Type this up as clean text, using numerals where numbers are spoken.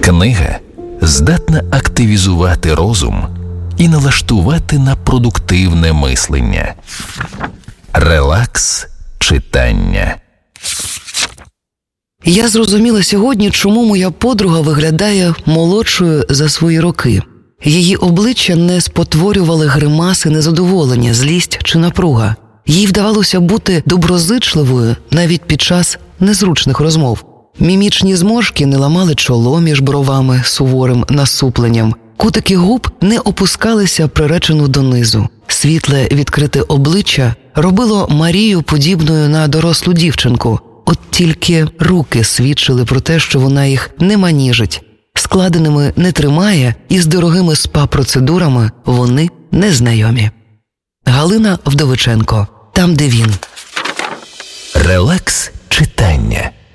Книга здатна активізувати розум і налаштувати на продуктивне мислення. Релакс читання. Я зрозуміла сьогодні, чому моя подруга виглядає молодшою за свої роки. Її обличчя не спотворювали гримаси незадоволення, злість чи напруга. Їй вдавалося бути доброзичливою навіть під час незручних розмов. Мімічні зморшки не ламали чоло між бровами суворим насупленням. Кутики губ не опускалися приречено донизу. Світле відкрите обличчя робило Марію подібною на дорослу дівчинку. От тільки руки свідчили про те, що вона їх не маніжить. Складеними не тримає, і з дорогими спа-процедурами вони незнайомі. Галина Вдовиченко. Там, де він. Релакс читання.